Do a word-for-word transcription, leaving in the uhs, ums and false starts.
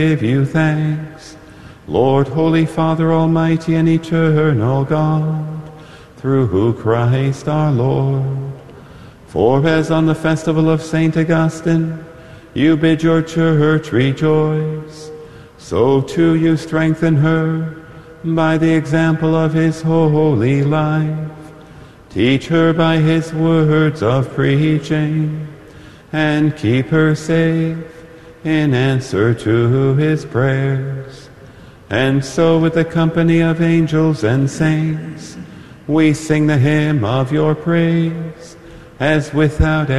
give you thanks. Lord, Holy Father, Almighty and Eternal God, through Christ our Lord. For as on the festival of Saint Augustine you bid your church rejoice, so too you strengthen her by the example of his holy life. Teach her by his words of preaching, and keep her safe in answer to his prayers. And so with the company of angels and saints, we sing the hymn of your praise, as without